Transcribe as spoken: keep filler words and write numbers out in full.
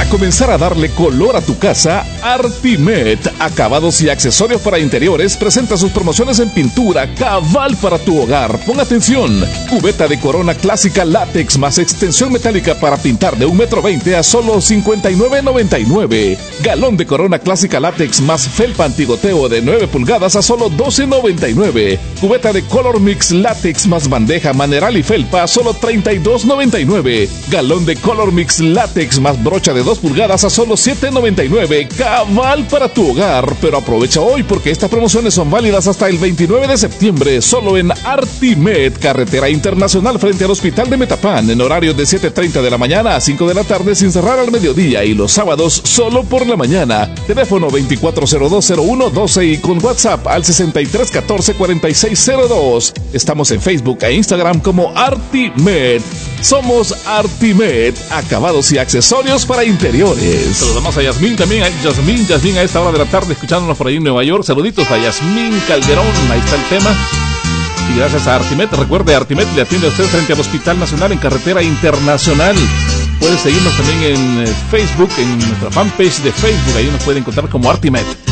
comenzar a darle color a tu casa, Artimet, acabados y accesorios para interiores, presenta sus promociones en pintura cabal para tu hogar. Pon atención, cubeta de Corona clásica látex más extensión metálica para pintar de un metro veinte a solo cincuenta y nueve noventa y nueve. Galón de Corona clásica látex más felpa antigoteo de nueve pulgadas a solo doce noventa y nueve. Cubeta de Color Mix látex más bandeja maneral y felpa a solo treinta y dos noventa y nueve. Galón de Color Mix látex más brocha de dos pulgadas a solo siete noventa y nueve. Cabal para tu hogar, pero aprovecha hoy porque estas promociones son válidas hasta el veintinueve de septiembre, solo en Artimet, carretera internacional frente al Hospital de Metapán, en horario de siete treinta de la mañana a cinco de la tarde sin cerrar al mediodía, y los sábados solo por la mañana. Teléfono veinticuatro cero dos cero uno doce y con WhatsApp al sesenta y tres catorce cuarenta y seis cero dos. Estamos en Facebook e Instagram como Artimet. Somos Artimet, acabados y accesorios para interiores. Saludamos a Yasmín también, a Yasmín, Yasmín a esta hora de la tarde escuchándonos por ahí en Nueva York. Saluditos a Yasmín Calderón, ahí está el tema. Y gracias a Artimet, recuerde, Artimet le atiende a usted frente al Hospital Nacional en carretera internacional. Puede seguirnos también en Facebook, en nuestra fanpage de Facebook, ahí nos puede encontrar como Artimet.